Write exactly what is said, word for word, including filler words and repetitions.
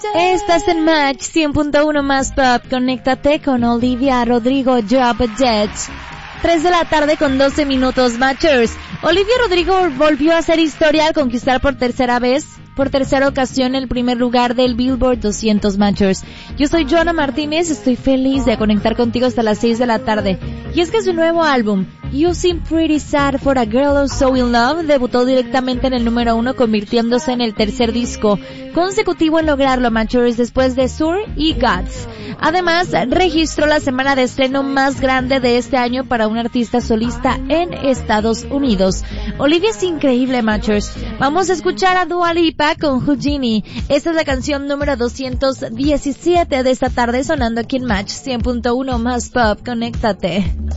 Estás en Match cien punto uno más Pop. Conéctate con Olivia Rodrigo, Drop a Dead. tres de la tarde con doce minutos, Matchers. Olivia Rodrigo volvió a hacer historia al conquistar por tercera vez, por tercera ocasión, el primer lugar del Billboard doscientos, Matchers. Yo soy Joana Martínez, estoy feliz de conectar contigo hasta las seis de la tarde. Y es que su nuevo álbum, You Seem Pretty Sad for a Girl Who's So In Love, debutó directamente en el número uno, convirtiéndose en el tercer disco consecutivo en lograrlo, Matchers, después de Sur y Gods. Además, registró la semana de estreno más grande de este año para un artista solista en Estados Unidos. Olivia es increíble, Matchers. Vamos a escuchar a Dua Lipa con Houdini. Esta es la canción número doscientos diecisiete de esta tarde, sonando aquí en Match cien punto uno más Pop. Conéctate.